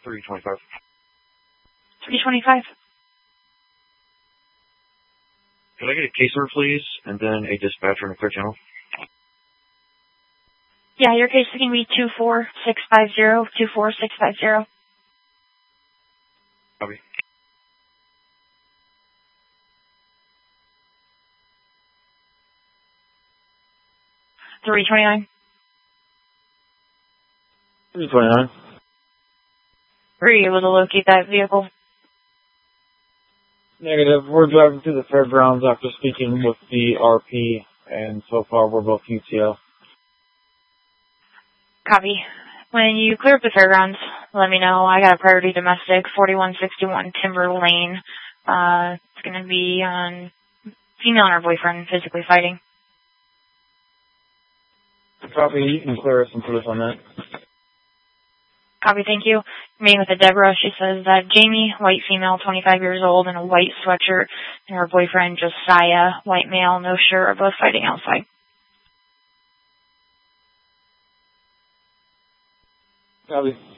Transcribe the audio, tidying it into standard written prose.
325. 325. Could I get a caser, please, and then a dispatcher in a clear channel? Yeah, your case is going to be 24650, 24650. Copy. $329. 329. Were you able to locate that vehicle? Negative. We're driving through the fairgrounds after speaking with the RP, and so far we're both UTL. Copy. When you clear up the fairgrounds, let me know. I got a priority domestic, 4161 Timber Lane. It's going to be on female and her boyfriend physically fighting. Copy. You can clear us and put us on that. Copy, thank you. Meeting with a Deborah. She says that Jamie, white female, 25 years old, in a white sweatshirt, and her boyfriend, Josiah, white male, no shirt, are both fighting outside. Copy.